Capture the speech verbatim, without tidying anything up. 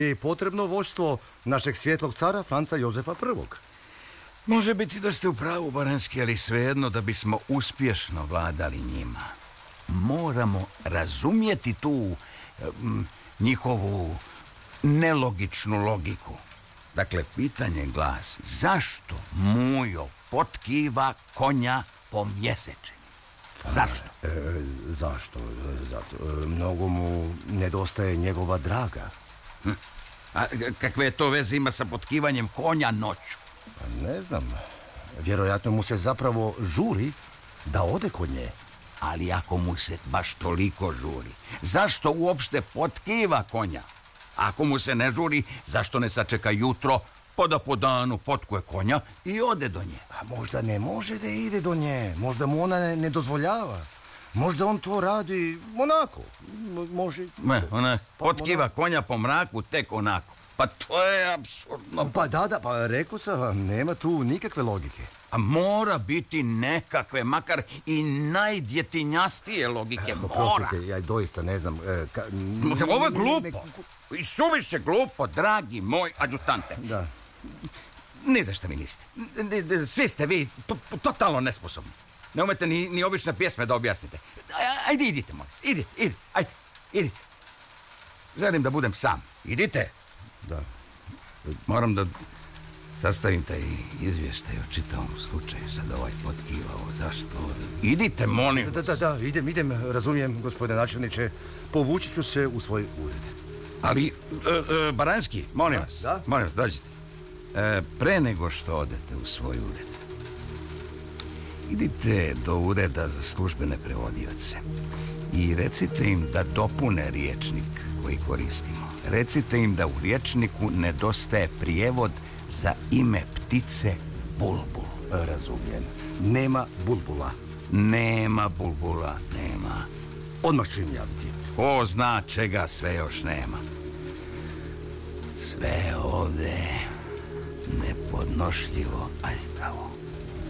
je potrebno vođstvo našeg svjetlog cara Franca Jozefa prvog. Može biti da ste u pravu, Baranski, ali svejedno da bismo uspješno vladali njima. Moramo razumjeti tu um, njihovu nelogičnu logiku. Dakle, pitanje glasi, zašto Mujo potkiva konja po mjesečini? Zašto? E, zašto? Zato. E, mnogo mu nedostaje njegova draga. Hm. A kakve to veze ima sa potkivanjem konja noću? Pa ne znam. Vjerojatno mu se zapravo žuri da ode kod nje. Ali ako mu se baš toliko žuri, zašto uopšte potkiva konja? Ako mu se ne žuri, zašto ne sačeka jutro, pa da po danu potkuje konja i ode do nje? A možda ne može da ide do nje. Možda mu ona ne, ne dozvoljava. Možda on to radi onako. Može... Ne, ona potkiva konja po mraku tek onako. Pa to je apsurdno. Pa da, da, pa rekao sam vam, nema tu nikakve logike. A mora biti nekakve, makar i najdjetinjastije logike. Mora. Prostite, ja doista ne znam. E, ka... Ovo je glupo. I suviše glupo, dragi moj adjutante. Da. Ne znaš šta mi niste. Svi ste vi to, totalno nesposobni. Ne umete ni, ni obične pjesme da objasnite. Ajde, idite, molim se. Idite, idite, ajde, idite. Želim da budem sam. Idite. Da. Moram da sastavim taj izvještaj o čitavom slučaju. Sad ovaj potkivao. Zašto? Idite, molim vas. Da, da, da, idem, idem, razumijem, gospodine načelniče. Povući ću se u svoj ured. Ali, e, e, Baranski, molim da, vas, da? molim vas, dođite. E, pre nego što odete u svoj ured, idite do ureda za službene prevodioce i recite im da dopune riječnik koji koristimo. Recite im da u riječniku nedostaje prijevod za ime ptice bulbul. Razumijem. Nema bulbula. Nema bulbula, nema. Odmah ću im javiti. Ko zna čega sve još nema. Sve ovde nepodnošljivo aljkavo.